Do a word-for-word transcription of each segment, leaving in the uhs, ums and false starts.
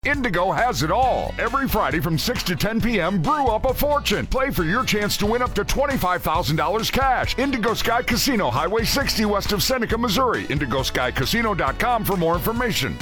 Indigo has it all. Every Friday from six to ten p.m., brew up a fortune. Play for your chance to win up to twenty-five thousand dollars cash. Indigo Sky Casino, Highway sixty west of Seneca, Missouri. indigo sky casino dot com for more information.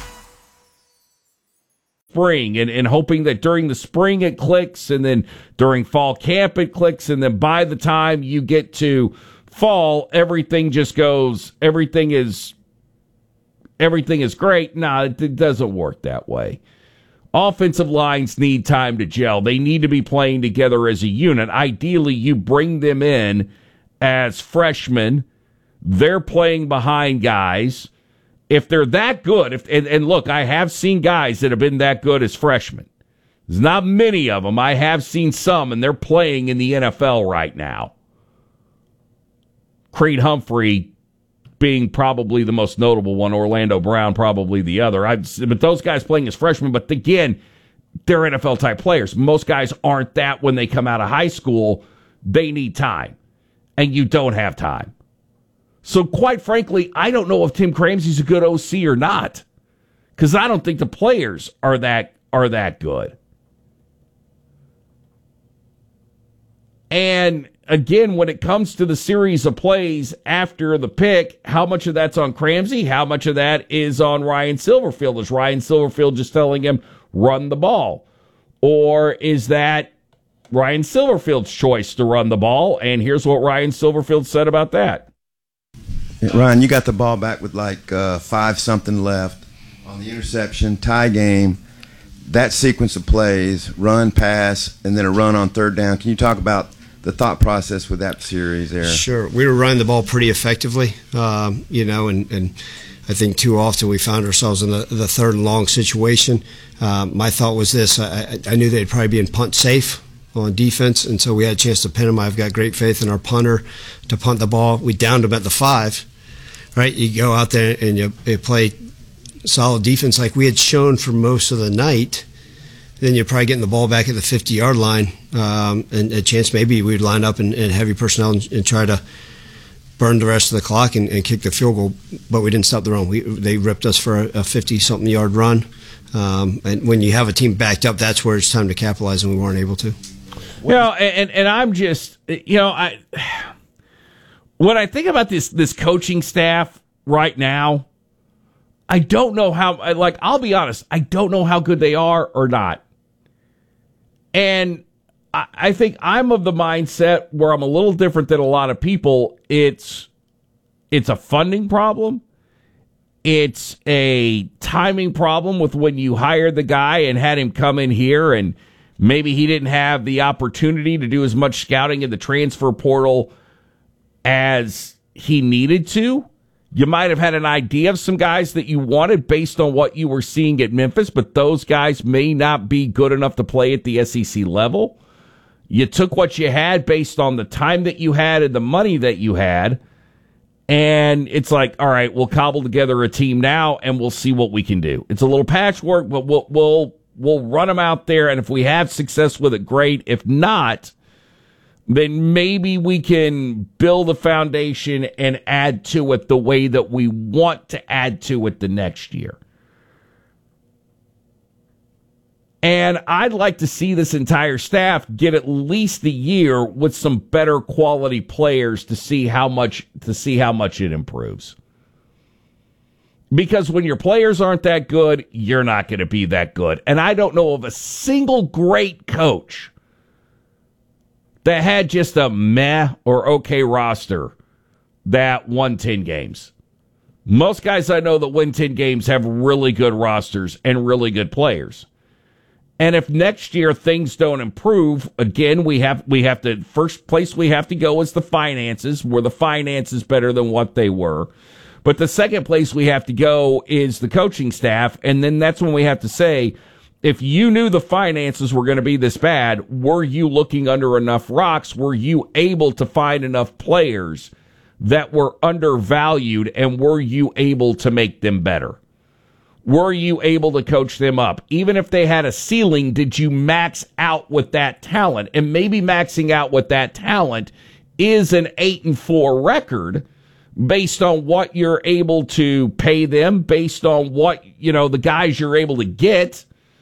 Spring and, and hoping that during the spring it clicks, and then during fall camp it clicks, and then by the time you get to fall, everything just goes, everything is everything is great. No, it, it doesn't work that way. Offensive lines need time to gel. They need to be playing together as a unit. Ideally, you bring them in as freshmen. They're playing behind guys. If they're that good, if and, and look, I have seen guys that have been that good as freshmen. There's not many of them. I have seen some, and they're playing in the N F L right now. Creed Humphrey being probably the most notable one, Orlando Brown probably the other. I'd, but those guys playing as freshmen, but again, they're N F L-type players. Most guys aren't that when they come out of high school. They need time, and you don't have time. So quite frankly, I don't know if Tim Cramsey's a good O C or not, because I don't think the players are that are that good. And again, when it comes to the series of plays after the pick, how much of that's on Cramsey? How much of that is on Ryan Silverfield? Is Ryan Silverfield just telling him, run the ball? Or is that Ryan Silverfield's choice to run the ball? And here's what Ryan Silverfield said about that. Ryan, you got the ball back with like uh, five something left on the interception, tie game. That sequence of plays, run, pass, and then a run on third down. Can you talk about the thought process with that series there? Sure. We were running the ball pretty effectively, um, you know, and, and I think too often we found ourselves in the, the third and long situation. Um, my thought was this. I, I knew they'd probably be in punt safe on defense, and so we had a chance to pin them. I've got great faith in our punter to punt the ball. We downed them at the five. Right, you go out there and you, you play solid defense like we had shown for most of the night. Then you're probably getting the ball back at the fifty-yard line, um, and a chance maybe we'd line up in, in heavy personnel and, and try to burn the rest of the clock and, and kick the field goal. But we didn't stop the run. We, they ripped us for a fifty-something yard run. Um, and when you have a team backed up, that's where it's time to capitalize, and we weren't able to. Well, and and I'm just, you know, I. When I think about this this coaching staff right now, I don't know how, like, I'll be honest, I don't know how good they are or not. And I, I think I'm of the mindset where I'm a little different than a lot of people. It's it's a funding problem. It's a timing problem with when you hired the guy and had him come in here, and maybe he didn't have the opportunity to do as much scouting in the transfer portal as he needed to. You might have had an idea of some guys that you wanted based on what you were seeing at Memphis, but those guys may not be good enough to play at the S E C level. You took what you had based on the time that you had and the money that you had, and it's like, all right, we'll cobble together a team now, and we'll see what we can do. It's a little patchwork, but we'll we'll we'll run them out there, and if we have success with it, great. If not, then maybe we can build a foundation and add to it the way that we want to add to it the next year. And I'd like to see this entire staff get at least a year with some better quality players to see how much to see how much it improves. Because when your players aren't that good, you're not going to be that good. And I don't know of a single great coach that had just a meh or okay roster that won ten games. Most guys I know that win ten games have really good rosters and really good players. And if next year things don't improve, again, we have we have to, first place we have to go is the finances. Were the finances better than what they were? But the second place we have to go is the coaching staff, and then that's when we have to say, if you knew the finances were going to be this bad, were you looking under enough rocks? Were you able to find enough players that were undervalued, and were you able to make them better? Were you able to coach them up? Even if they had a ceiling, did you max out with that talent? And maybe maxing out with that talent is an eight and four record based on what you're able to pay them, based on what, you know, the guys you're able to get.